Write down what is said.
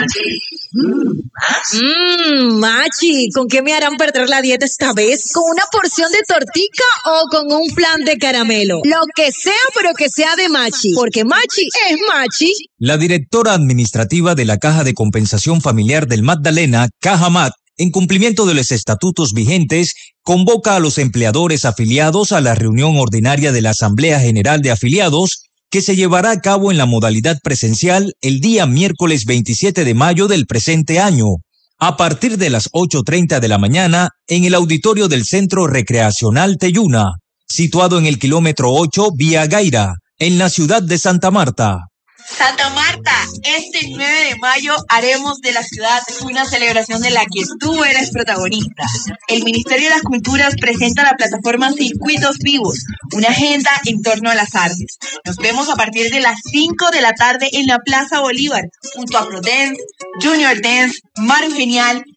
Machi, ¿con qué me harán perder la dieta esta vez? ¿Con una porción de tortica o con un flan de caramelo? Lo que sea, pero que sea de Machi, porque Machi es Machi. La directora administrativa de la Caja de Compensación Familiar del Magdalena, Cajamat, en cumplimiento de los estatutos vigentes, convoca a los empleadores afiliados a la reunión ordinaria de la Asamblea General de Afiliados, que se llevará a cabo en la modalidad presencial el día miércoles 27 de mayo del presente año, a partir de las 8:30 de la mañana, en el auditorio del Centro Recreacional Teyuna, situado en el kilómetro 8 vía Gaira, en la ciudad de Santa Marta. Santa Marta, este 9 de mayo haremos de la ciudad una celebración de la que tú eres protagonista. El Ministerio de las Culturas presenta la plataforma Circuitos Vivos, una agenda en torno a las artes. Nos vemos a partir de las 5 de la tarde en la Plaza Bolívar, junto a ProDance, Junior Dance, Maru Genial